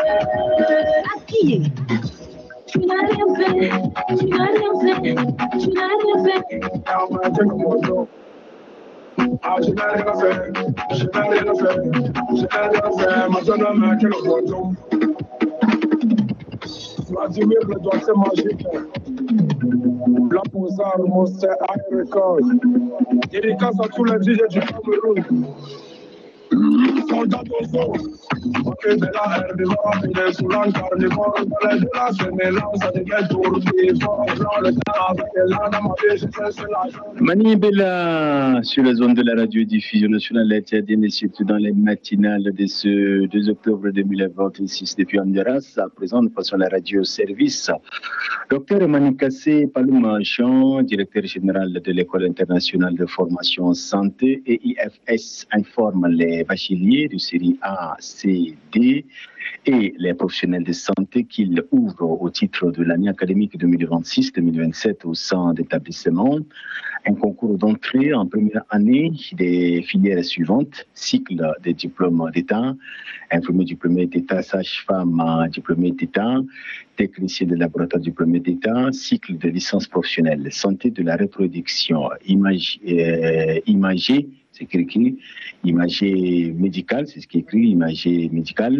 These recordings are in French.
Assieds. Tu n'as rien fait, tu n'as rien fait, tu n'as rien fait. Ah, je n'ai rien fait, je n'ai rien fait, je n'ai rien fait. Maintenant, mais quel poison. Vladimir, le doigt, c'est magique. La Posar, Monster High Record. Dédicace à tous les DJ du Cameroun. Soldat d'Ozo. Ok, de la R, des morts, sous l'encart, des morts, de la sémélance, des tours, des forts, dans le temps, avec la dame, je cherche la Mani Bella sur la zone de la radiodiffusion nationale italienne et surtout dans les matinales de ce 2 octobre 2026 depuis Honduras, à présent nous passons à la radio-service. Docteur Manikassé Palouma Jean, directeur général de l'École internationale de formation santé et IFS informe les bacheliers de série A, C, D et les professionnels de santé qu'ils ouvrent au titre de l'année académique 2026-2027 au sein d'établissements un concours d'entrée en première année des filières suivantes: cycle des diplômes d'État, infirmier diplômé d'État, sage-femme diplômé d'État, technicien de laboratoire diplômé d'État, cycle de licence professionnelle, santé de la reproduction, imagé, c'est écrit, imagé médical, c'est ce qui est écrit, imagé médical,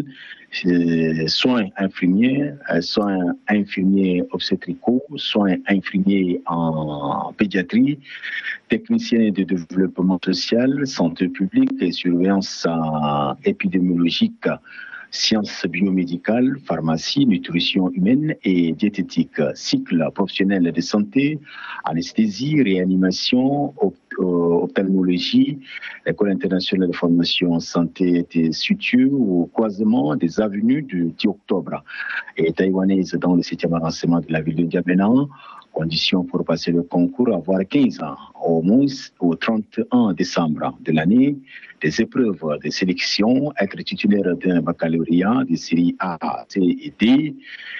soins infirmiers, soins infirmiers obstétricaux, soins infirmiers en pédiatrie, technicien de développement social, santé publique et surveillance épidémiologique, sciences biomédicales, pharmacie, nutrition humaine et diététique, cycle professionnel de santé, anesthésie, réanimation, ophtalmologie. L'École internationale de formation en santé était située au croisement des avenues du 10 octobre et taïwanaise dans le 7e arrondissement de la ville de N'Djamena. Condition pour passer le concours, avoir 15 ans, au moins au 31 décembre de l'année, des épreuves de sélection, être titulaire d'un baccalauréat de série A, C et D,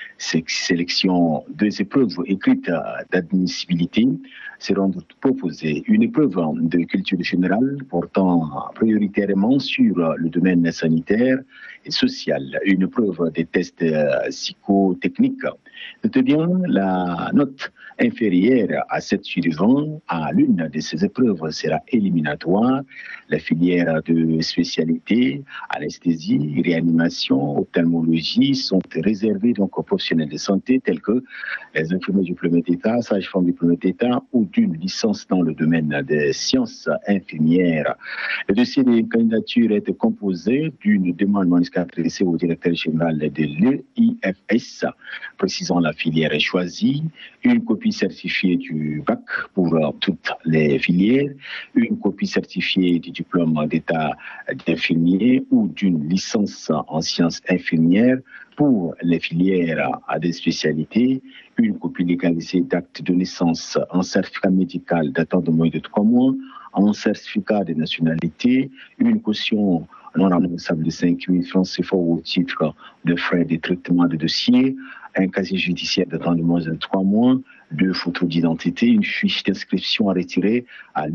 sélection, 2 épreuves écrites d'admissibilité seront proposées. Une épreuve de culture générale portant prioritairement sur le domaine sanitaire et social, une épreuve des tests psychotechniques. Notez bien, la note inférieure à 7 suivant à l'une de ces épreuves sera éliminatoire. Les filières de spécialité, anesthésie, réanimation, ophtalmologie sont réservées donc aux professionnels de santé tels que les infirmiers diplômés d'État, sages-femmes diplômés d'État ou d'une licence dans le domaine des sciences infirmières. Le dossier de candidature est composé d'une demande manuscrite adressée au directeur général de l'EIFS, précisant la filière choisie, une copie certifiée du bac pour toutes les filières, une copie certifiée du diplôme d'état d'infirmier ou d'une licence en sciences infirmières pour les filières à des spécialités, une copie légalisée d'acte de naissance, un certificat médical datant de moins de 3 mois, un certificat de nationalité, une caution non remboursable de 5 000 francs CFA au titre de frais de traitement de dossier, un casier judiciaire datant de moins de 3 mois, 2 photos d'identité, une fiche d'inscription à retirer à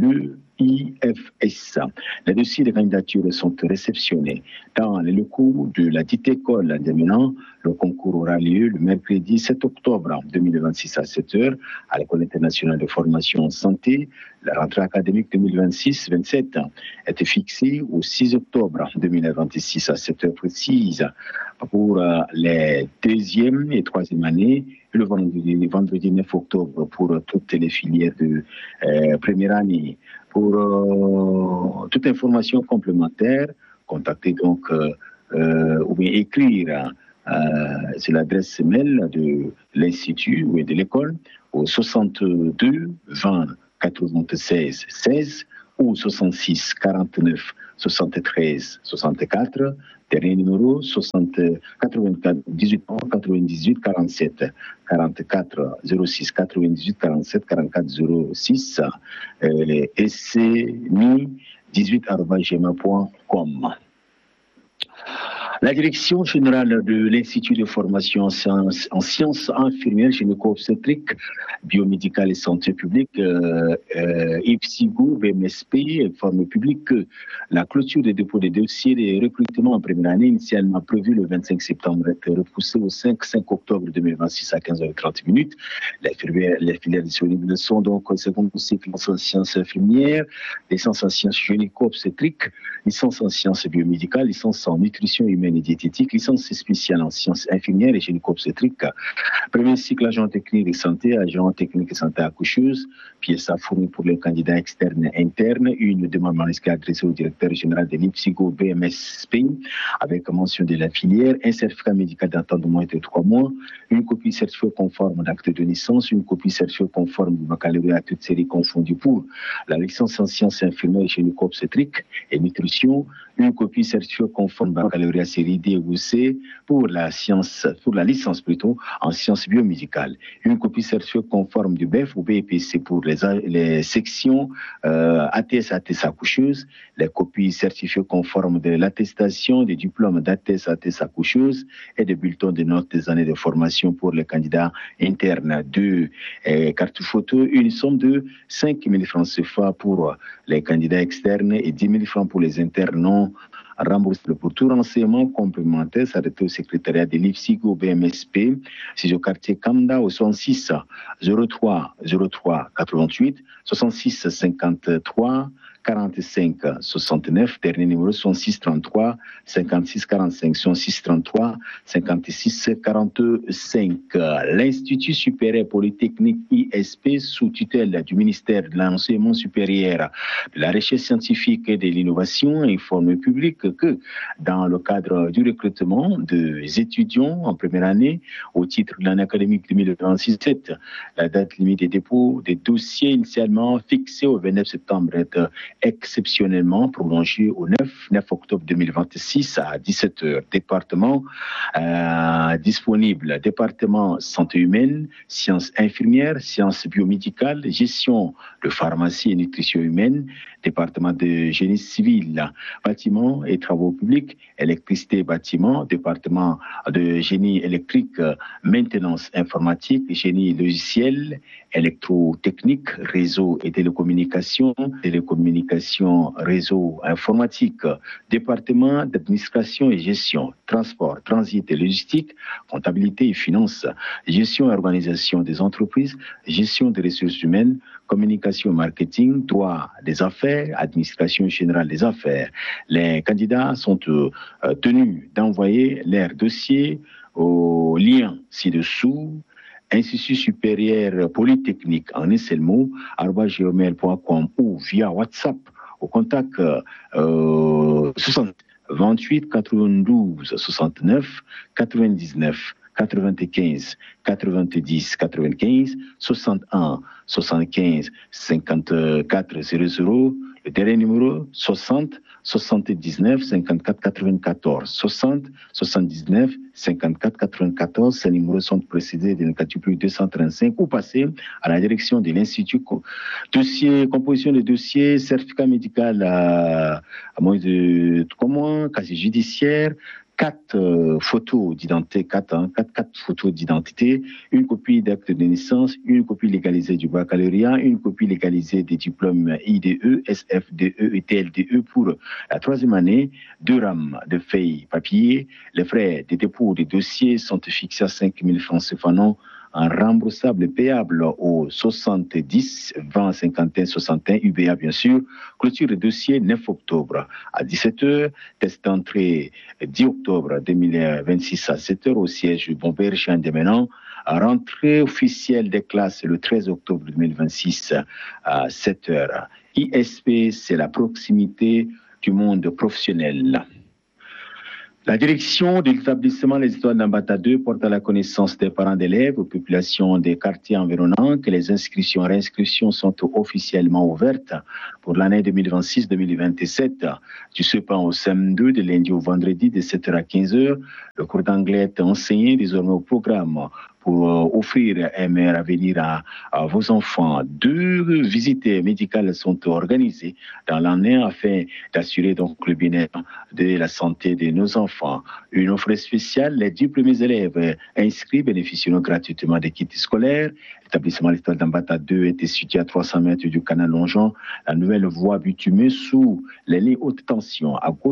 l'EIFS. Les dossiers de candidature sont réceptionnés dans les locaux de la dite école N'Djamena. Le concours aura lieu le mercredi 7 octobre 2026 à 7h à l'École internationale de formation en santé. La rentrée académique 2026-27 était fixée au 6 octobre 2026 à 7h précise pour les 2e et 3e années, et le vendredi 9 octobre pour toutes les filières de première année. Pour toute information complémentaire, contactez donc ou bien écrire sur l'adresse mail de l'Institut ou de l'école au 62 20 96 16 ou 66 49 73 64. Dernier numéro 84 18 98 47 44 06 98 47 44 06 SCMI18@gmail.com. La direction générale de l'Institut de formation en sciences infirmières, gynéco-obstétriques, biomédicales et santé publique, IPSIGO, BMSP, informe le public que la clôture des dépôts des dossiers de recrutement en première année, initialement prévue le 25 septembre, est repoussée au 5 octobre 2026 à 15h30. Les filières disponibles sont donc au second cycle en sciences infirmières, licence en sciences gynéco-obstétriques, licence en sciences biomédicales, licence en nutrition humaine et diététique, licence spéciale en sciences infirmières et gynéco-obstétriques, premier cycle agent technique de santé, agent technique de santé accoucheuse, pièce à fournir pour les candidats externes et internes, une demande manuscrite adressée au directeur général de l'IPSIGO BMSP avec mention de la filière, un certificat médical d'attente de moins de 3 mois, une copie certifiée conforme d'acte de naissance, une copie certifiée conforme du baccalauréat à toute série confondue pour la licence en sciences infirmières et gynéco-obstétriques et nutrition, une copie certifiée conforme baccalauréat série D ou C pour la licence en sciences biomédicales, une copie certifiée conforme du BEF ou BEPC pour les sections ATS accoucheuse, les copies certifiées conformes de l'attestation des diplômes d'ATS accoucheuse et des bulletins de notes des années de formation pour les candidats internes, 2 cartes photo, une somme de 5 000 francs CFA pour les candidats externes et 10 000 francs pour les internes non remboursable pour tout renseignement complémentaire, s'arrêter au secrétariat de l'IPSIGO BMSP, c'est au quartier Kamda au 66 03 03 88 66 53 45 69, dernier numéro 66 33 56 45 66 33 56 45. L'Institut supérieur polytechnique ISP sous tutelle du ministère de l'enseignement supérieur, de la recherche scientifique et de l'innovation informe le public que dans le cadre du recrutement des étudiants en première année au titre de l'année académique 2026-7, la date limite des dépôts des dossiers initialement fixée au 29 septembre est exceptionnellement prolongé au 9 octobre 2026 à 17h. Département disponible, département santé humaine, sciences infirmières, sciences biomédicales, gestion de pharmacie et nutrition humaine, département de génie civil, bâtiment et travaux publics, électricité et bâtiment, département de génie électrique, maintenance informatique, génie logiciel, électrotechnique, réseau et télécommunications, réseau informatique, département d'administration et gestion, transport, transit et logistique, comptabilité et finances, gestion et organisation des entreprises, gestion des ressources humaines, communication et marketing, droit des affaires, administration générale des affaires. Les candidats sont tenus d'envoyer leur dossier au lien ci-dessous, Institut supérieur polytechnique en un seul mot, @gmail.com ou via WhatsApp au contact 60 28 92 69 99 95 90 95 61 75 54 00. Le dernier numéro 60 79 54 94 60 79 54 94. Ces numéros sont précisés dans le catégorie 235 ou passer à la direction de l'Institut. Dossier, composition de dossier, certificat médical à moins de 3 mois, casier judiciaire, 4 photos d'identité, 4 photos d'identité, une copie d'acte de naissance, une copie légalisée du baccalauréat, une copie légalisée des diplômes IDE, SFDE et TLDE pour la 3e année, 2 rames de feuilles papier. Les frais de dépôt des dossiers sont fixés à 5 000 francs CFA en remboursable payable au 70 20 51 61 UBA bien sûr. Clôture de dossier 9 octobre à 17h, test d'entrée 10 octobre 2026 à 7h au siège du Bomberge de Ménan. Rentrée officielle des classes le 13 octobre 2026 à 7h. ISP, c'est la proximité du monde professionnel. La direction de l'établissement Les Étoiles d'Ambata 2 porte à la connaissance des parents d'élèves aux populations des quartiers environnants que les réinscriptions sont officiellement ouvertes pour l'année 2026-2027. Du CEPAN au CM2, de lundi au vendredi de 7h à 15h. Le cours d'anglais est enseigné désormais au programme pour offrir un meilleur avenir à vos enfants. 2 visites médicales sont organisées dans l'année afin d'assurer donc le bien-être de la santé de nos enfants. Une offre spéciale, les 10 premiers élèves inscrits bénéficieront gratuitement des kits scolaires. L'établissement L'Étoile d'Ambata 2 était situé à 300 mètres du canal Longeon, la nouvelle voie bitumeuse sous les lignes haute tension à gauche